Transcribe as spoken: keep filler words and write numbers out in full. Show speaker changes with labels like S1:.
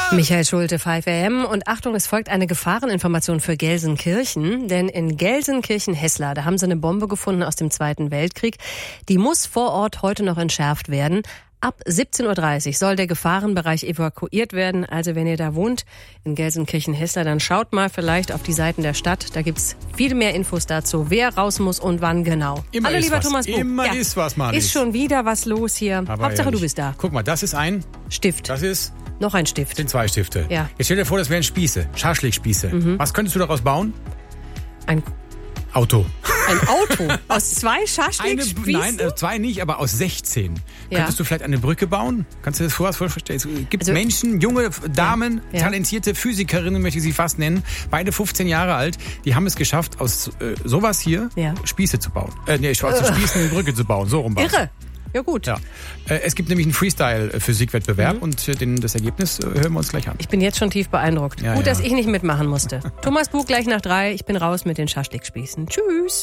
S1: Michael Schulte, fünf A M. Und Achtung, es folgt eine Gefahreninformation für Gelsenkirchen. Denn in Gelsenkirchen-Hesslar, da haben sie eine Bombe gefunden aus dem Zweiten Weltkrieg. Die muss vor Ort heute noch entschärft werden. Ab siebzehn Uhr dreißig soll der Gefahrenbereich evakuiert werden. Also wenn ihr da wohnt, in Gelsenkirchen-Hesslar, dann schaut mal vielleicht auf die Seiten der Stadt. Da gibt's viel mehr Infos dazu, wer raus muss und wann genau.
S2: Immer
S1: Hallo,
S2: ist
S1: lieber
S2: was.
S1: Thomas Buch.
S2: Immer
S1: Ja.
S2: ist was, Mann.
S1: Ist schon wieder was los hier.
S2: Aber
S1: Hauptsache,
S2: ehrlich.
S1: du bist da.
S2: Guck mal, das ist ein
S1: Stift.
S2: Das ist
S1: Noch ein Stift.
S2: sind zwei Stifte.
S1: Ja.
S2: Jetzt stell dir vor, das wären Spieße, Schaschlikspieße. Mhm. Was könntest du daraus bauen?
S1: Ein,
S2: Auto.
S1: ein Auto. Aus zwei
S2: Eine,
S1: Schaschlikspießen?
S2: nein, äh, zwei nicht, aber aus sechzehn.
S1: Ja.
S2: Könntest du vielleicht eine Brücke bauen? Kannst du dir das vorher vorstellen? Es gibt
S1: Also-
S2: Menschen, junge Damen,
S1: Ja.
S2: talentierte Physikerinnen, möchte ich sie fast nennen, beide fünfzehn Jahre alt, die haben es geschafft, aus äh, sowas hier
S1: Ja.
S2: Spieße zu bauen. Äh, nee, aus Spießen eine Brücke zu bauen. So rum war's.
S1: Irre. Ja gut.
S2: Ja. Äh, es gibt nämlich einen Freestyle-Physikwettbewerb mhm. und äh, den, das Ergebnis äh, hören wir uns gleich an.
S1: Ich bin jetzt schon tief beeindruckt.
S2: Ja,
S1: Gut,
S2: ja.
S1: dass ich nicht mitmachen musste. Thomas Buch gleich nach drei. Ich bin raus mit den Schaschlikspießen. Tschüss.